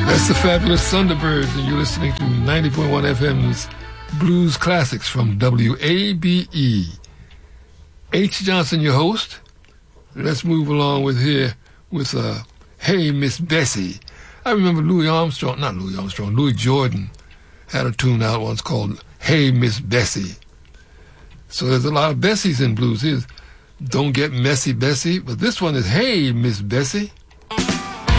That's the Fabulous Thunderbirds, and you're listening to 90.1 FM's Blues Classics from WABE. H. Johnson, your host. Let's move along with Hey Miss Bessie. I remember Louis Jordan had a tune out once called Hey Miss Bessie. So there's a lot of Bessies in blues. Here's Don't Get Messy Bessie, but this one is Hey Miss Bessie.